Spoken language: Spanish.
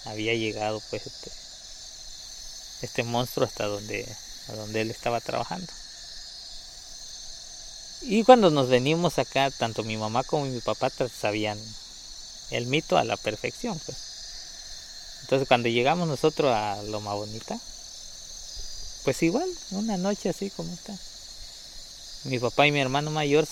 había llegado pues este monstruo hasta a donde él estaba trabajando. Y cuando nos venimos acá, tanto mi mamá como mi papá sabían el mito a la perfección, pues. Entonces cuando llegamos nosotros a Loma Bonita, pues igual, una noche así como está. Mi papá y mi hermano mayor